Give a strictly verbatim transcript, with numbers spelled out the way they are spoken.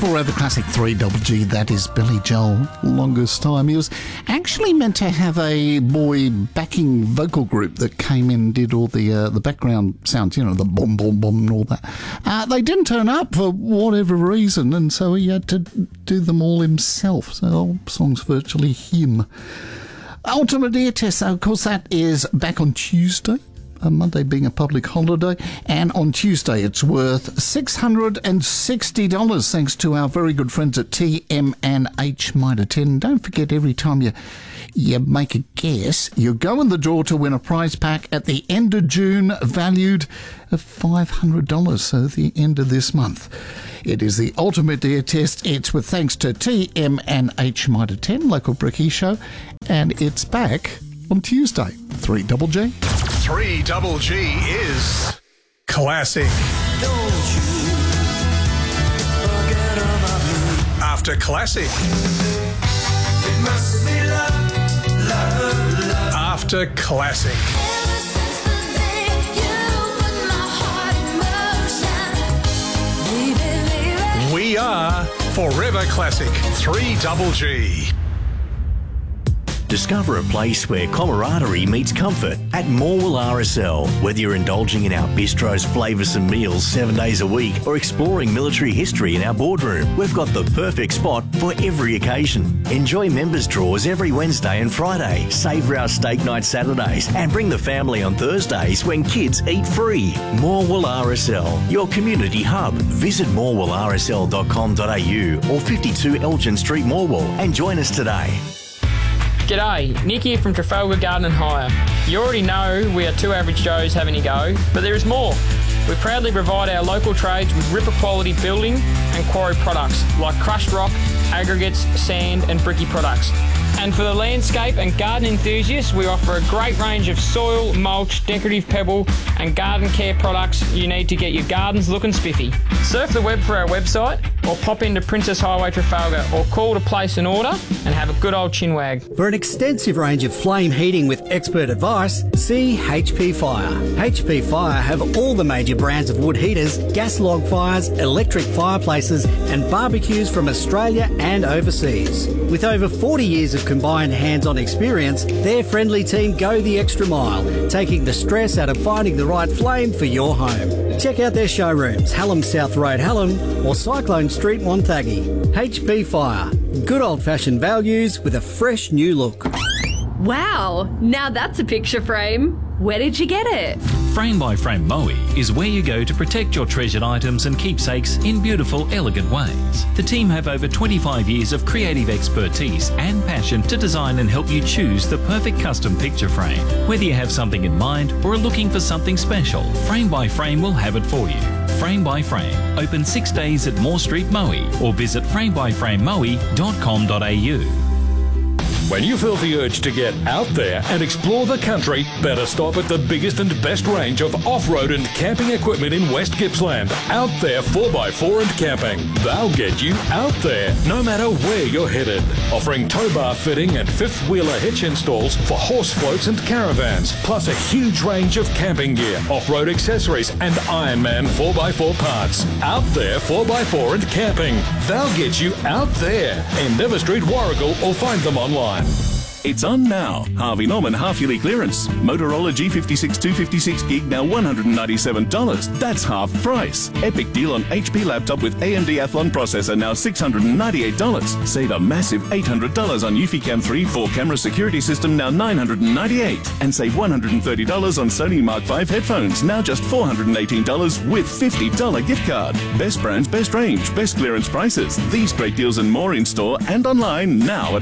Forever Classic three Double G, that is Billy Joel. Longest time. He was actually meant to have a boy backing vocal group that came in and did all the uh, the background sounds, you know, the boom, boom, boom and all that. Uh, they didn't turn up for whatever reason, and so he had to do them all himself. So the whole song's virtually him. Ultimate Ear Test, of course, that is back on Tuesday. Monday being a public holiday, and on Tuesday it's worth six hundred sixty dollars thanks to our very good friends at T M N H Mitre ten. Don't forget, every time you you make a guess, you go in the draw to win a prize pack at the end of June valued at five hundred dollars, so the end of this month. It is the Ultimate Ear Test. It's with thanks to T M N H Mitre ten, local Bricky show, and it's back on Tuesday. three Double G. three Double G is classic. Don't you forget about me. After classic. It must be love, love, love. After classic. Ever since the day you put my heart in motion, baby, baby. We are Forever Classic three Double G. Discover a place where camaraderie meets comfort at Morwell R S L. Whether you're indulging in our bistro's flavoursome meals seven days a week or exploring military history in our boardroom, we've got the perfect spot for every occasion. Enjoy members' draws every Wednesday and Friday, savour our steak night Saturdays, and bring the family on Thursdays when kids eat free. Morwell R S L, your community hub. Visit morwell r s l dot com dot a u or fifty-two Elgin Street, Morwell, and join us today. G'day, Nick here from Trafalgar Garden and Hire. You already know we are two average Joes having a go, but there is more. We proudly provide our local trades with ripper quality building and quarry products like crushed rock, aggregates, sand and bricky products. And for the landscape and garden enthusiasts, we offer a great range of soil, mulch, decorative pebble and garden care products you need to get your gardens looking spiffy. Surf the web for our website or pop into Princess Highway Trafalgar or call to place an order and have a good old chinwag. For an extensive range of flame heating with expert advice, see H P Fire. H P Fire have all the major brands of wood heaters, gas log fires, electric fireplaces and barbecues from Australia and overseas. With over forty years of combined hands-on experience, their friendly team go the extra mile, taking the stress out of finding the right flame for your home. Check out their showrooms, Hallam South Road, Hallam, or Cyclone Street, Wonthaggi. H P Fire. Good old-fashioned values with a fresh new look. Wow, now that's a picture frame. Where did you get it? Frame by Frame Moe is where you go to protect your treasured items and keepsakes in beautiful, elegant ways. The team have over twenty-five years of creative expertise and passion to design and help you choose the perfect custom picture frame. Whether you have something in mind or are looking for something special, Frame by Frame will have it for you. Frame by Frame, open six days at Moore Street, Moe, or visit frame by frame moe dot com dot a u. When you feel the urge to get out there and explore the country, better stop at the biggest and best range of off-road and camping equipment in West Gippsland. Out There four by four and Camping. They'll get you out there, no matter where you're headed. Offering tow bar fitting and fifth-wheeler hitch installs for horse floats and caravans, plus a huge range of camping gear, off-road accessories and Ironman four by four parts. Out There four by four and Camping. They'll get you out there. Endeavour Street, Warragul, or find them online. It's on now. Harvey Norman half-yearly clearance. Motorola G fifty-six two fifty-six gig now one hundred ninety-seven dollars. That's half price. Epic deal on H P laptop with A M D Athlon processor now six hundred ninety-eight dollars. Save a massive eight hundred dollars on Eufy Cam three four camera security system now nine hundred ninety-eight dollars. And save one hundred thirty dollars on Sony Mark five headphones now just four hundred eighteen dollars with fifty dollars gift card. Best brands, best range, best clearance prices. These great deals and more in store and online now at